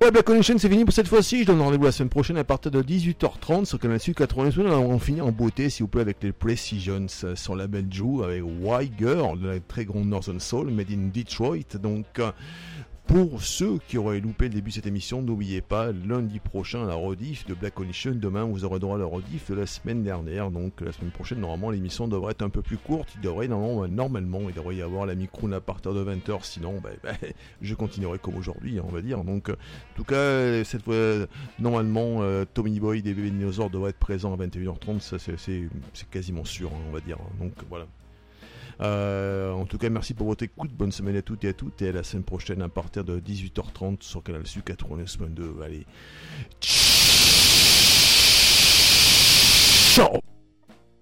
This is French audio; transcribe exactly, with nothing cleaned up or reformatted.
Ouais, Black Connection, c'est fini pour cette fois-ci. Je donne rendez-vous la semaine prochaine à partir de dix-huit heures trente sur Canal Sud quatre-vingt-huit. On finit en beauté, s'il vous plaît, avec les Precisions sur la belle Joe, avec White Girl de la très grande Northern Soul, made in Detroit. Donc, euh, pour ceux qui auraient loupé le début de cette émission, n'oubliez pas, lundi prochain, la rediff de Black Connection. Demain, vous aurez droit à la rediff de la semaine dernière. Donc, la semaine prochaine, normalement, l'émission devrait être un peu plus courte. Il devrait, normalement, normalement il devrait y avoir la micro à partir de vingt heures. Sinon, bah, bah, je continuerai comme aujourd'hui, on va dire. Donc, en tout cas, cette fois, normalement, euh, Tommy Boy des Bébés Dinosaures devrait être présent à vingt et une heures trente. Ça, c'est, c'est, c'est quasiment sûr, hein, on va dire. Donc, voilà. Euh, en tout cas, merci pour votre écoute. Bonne semaine à toutes et à toutes. Et à la semaine prochaine à partir de dix-huit heures trente sur Canal Sud quatre-vingt-neuf point deux. Allez. Ciao.